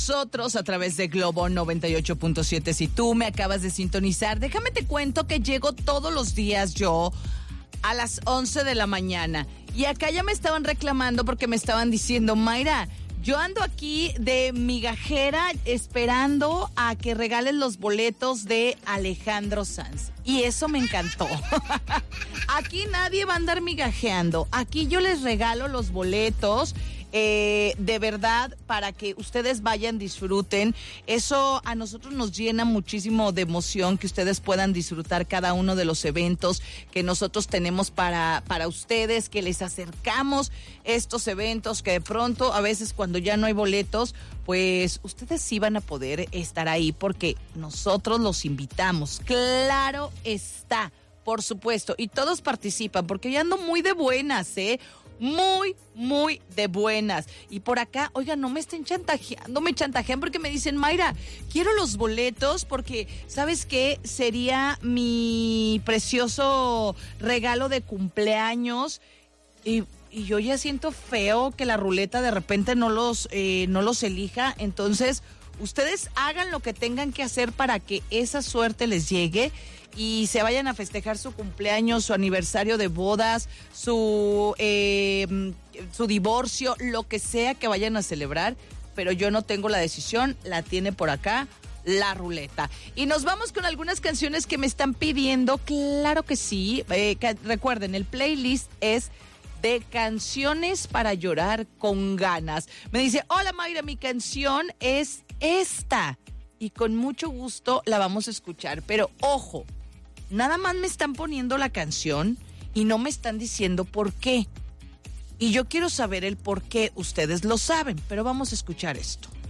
Nosotros a través de Globo 98.7. Si tú me acabas de sintonizar, déjame te cuento que llego todos los días yo a las 11 de la mañana. Y acá ya me estaban reclamando porque me estaban diciendo, Mayra, yo ando aquí de migajera esperando a que regalen los boletos de Alejandro Sanz. Y eso me encantó. Aquí nadie va a andar migajeando. Aquí yo les regalo los boletos. De verdad, para que ustedes vayan, disfruten. Eso a nosotros nos llena muchísimo de emoción, que ustedes puedan disfrutar cada uno de los eventos que nosotros tenemos para ustedes, que les acercamos estos eventos, que de pronto, a veces cuando ya no hay boletos, pues ustedes sí van a poder estar ahí, porque nosotros los invitamos. Claro está, por supuesto, y todos participan, porque yo ando muy de buenas, muy, muy de buenas. Y por acá, oigan, no me estén chantajeando, me chantajean porque me dicen, Mayra, quiero los boletos porque, ¿sabes qué? Sería mi precioso regalo de cumpleaños. Y yo ya siento feo que la ruleta de repente no los elija. Entonces, ustedes hagan lo que tengan que hacer para que esa suerte les llegue y se vayan a festejar su cumpleaños, su aniversario de bodas, su divorcio, lo que sea que vayan a celebrar. Pero yo no tengo la decisión, la tiene por acá la ruleta. Y nos vamos con algunas canciones que me están pidiendo. Claro que sí. Recuerden, el playlist es de canciones para llorar con ganas. Me dice, hola Mayra, mi canción es esta. Y con mucho gusto la vamos a escuchar. Pero ojo, nada más me están poniendo la canción y no me están diciendo por qué. Y yo quiero saber el por qué. Ustedes lo saben, pero vamos a escuchar esto.